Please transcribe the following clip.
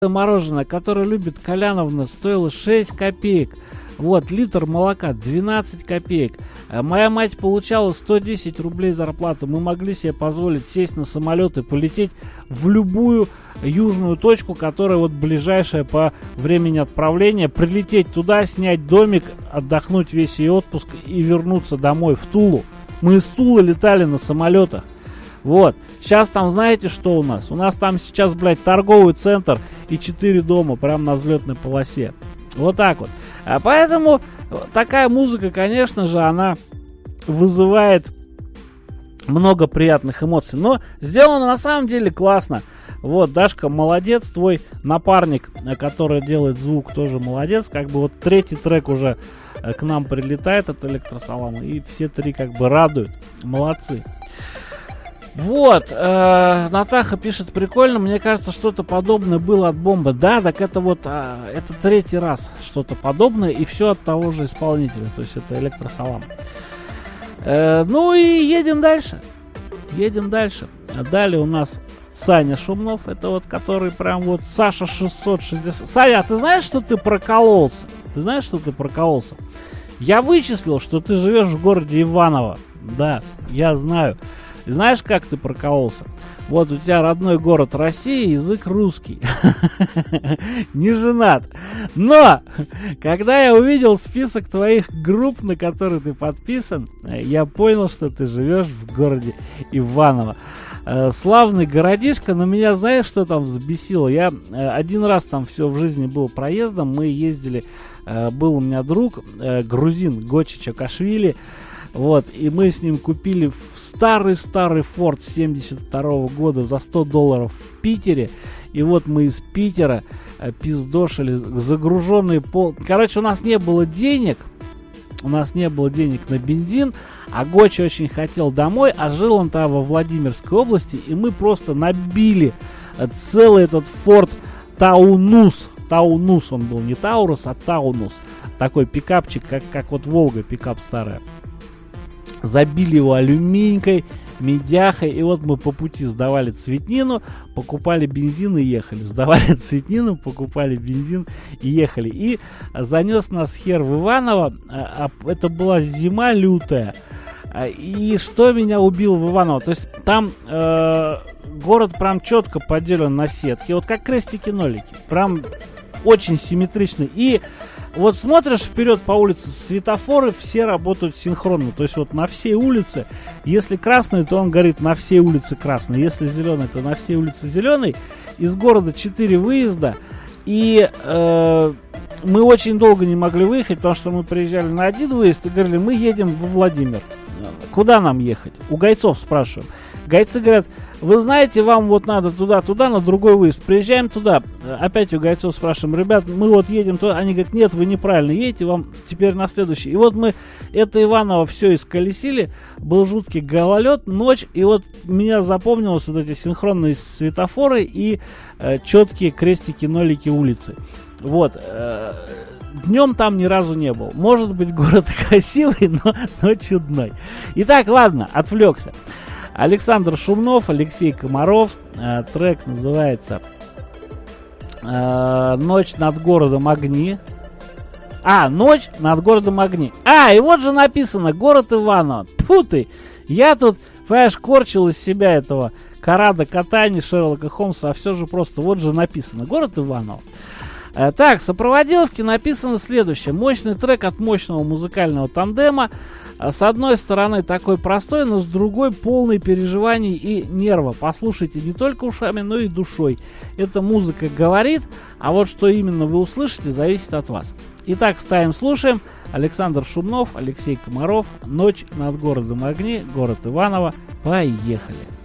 мороженое, которое любит Коляновна, стоило 6 копеек. Вот, литр молока 12 копеек. Моя мать получала 110 рублей зарплату. Мы могли себе позволить сесть на самолет и полететь в любую южную точку, которая вот ближайшая по времени отправления. Прилететь туда, снять домик, отдохнуть весь ее отпуск и вернуться домой в Тулу. Мы из Тулы летали на самолетах. Вот. Сейчас там знаете, что у нас? У нас там сейчас, блядь, торговый центр и 4 дома прямо на взлетной полосе. Вот так вот. А поэтому такая музыка, конечно же, она вызывает много приятных эмоций. Но сделано на самом деле классно. Вот, Дашка, молодец. Твой напарник, который делает звук, тоже молодец. Как бы вот третий трек уже к нам прилетает от Электросалама. И все три как бы радуют. Молодцы. Вот, Натаха пишет, прикольно, мне кажется, что-то подобное было от Бомбы. Да, так это вот, это третий раз что-то подобное, и все от того же исполнителя, то есть это Электросалам. Ну и едем дальше. Далее у нас Саня Шумнов, это вот который прям вот Саша 660. Саня, а ты знаешь, что ты прокололся? Я вычислил, что ты живешь в городе Иваново. Да, я знаю. И знаешь, как ты прокололся? Вот у тебя родной город Россия, язык русский. Не женат. Но, когда я увидел список твоих групп, на которые ты подписан, я понял, что ты живешь в городе Иваново. Славный городишко, но меня, знаешь, что там взбесило? Я один раз там все в жизни был проездом, мы ездили, был у меня друг, грузин Гочи Чакашвили. Вот, и мы с ним купили старый Форд 72 года за $100 в Питере. И вот мы из Питера пиздошили, загруженные Короче, у нас не было денег на бензин, а Гочи очень хотел домой, а жил он там во Владимирской области, и мы просто набили целый этот Форд Таунус. Таунус он был, не Таурус, а Таунус. Такой пикапчик, как вот Волга, пикап старая. Забили его алюминькой, медяхой, и вот мы по пути сдавали цветнину, покупали бензин и ехали. Сдавали цветнину, покупали бензин и ехали. И занес нас хер в Иваново, это была зима лютая. И что меня убило в Иваново? То есть там город прям четко поделен на сетки, вот как крестики-нолики, прям очень симметричный. И вот смотришь вперед по улице, светофоры все работают синхронно. То есть вот на всей улице, если красный, то он горит на всей улице красный. Если зеленый, то на всей улице зеленый. Из города 4 выезда. И мы очень долго не могли выехать, потому что мы приезжали на один выезд и говорили, мы едем во Владимир. Куда нам ехать? У гайцов спрашиваем. Гайцы говорят, вы знаете, вам вот надо туда, на другой выезд. Приезжаем туда, опять у гайцов спрашиваем, ребят, мы вот едем туда. Они говорят, нет, вы неправильно едете, вам теперь на следующий. И вот мы это Иваново все исколесили, был жуткий гололед, ночь, и вот меня запомнилось вот эти синхронные светофоры и четкие крестики-нолики улицы. Вот, днем там ни разу не был. Может быть, город красивый, но чудной. Итак, ладно, отвлекся. Александр Шумнов, Алексей Комаров. Трек называется «Ночь над городом огни». «Ночь над городом огни». И вот же написано «Город Иваново». Тьфу ты! Я тут, понимаешь, корчил из себя этого Карада Катани, Шерлока Холмса, а все же просто вот же написано «Город Иваново». Так, в сопроводиловке написано следующее. Мощный трек от мощного музыкального тандема. С одной стороны такой простой, но с другой полный переживаний и нерва. Послушайте не только ушами, но и душой. Эта музыка говорит, а вот что именно вы услышите, зависит от вас. Итак, ставим, слушаем. Александр Шумнов, Алексей Комаров. «Ночь над городом огни», город Иваново. Поехали.